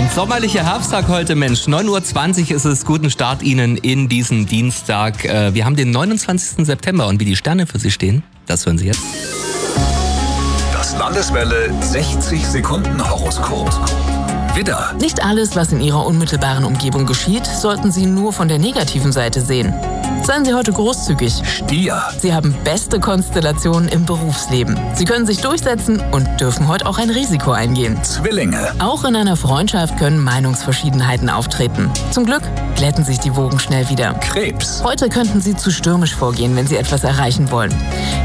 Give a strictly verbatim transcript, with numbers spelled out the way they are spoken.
Ein sommerlicher Herbsttag heute, Mensch. neun Uhr zwanzig ist es. Guten Start Ihnen in diesen Dienstag. Wir haben den neunundzwanzigsten September und wie die Sterne für Sie stehen, das hören Sie jetzt. Das Landeswelle sechzig Sekunden Horoskop. Widder. Nicht alles, was in Ihrer unmittelbaren Umgebung geschieht, sollten Sie nur von der negativen Seite sehen. Seien Sie heute großzügig. Stier. Sie haben beste Konstellationen im Berufsleben. Sie können sich durchsetzen und dürfen heute auch ein Risiko eingehen. Zwillinge. Auch in einer Freundschaft können Meinungsverschiedenheiten auftreten. Zum Glück glätten sich die Wogen schnell wieder. Krebs. Heute könnten Sie zu stürmisch vorgehen, wenn Sie etwas erreichen wollen.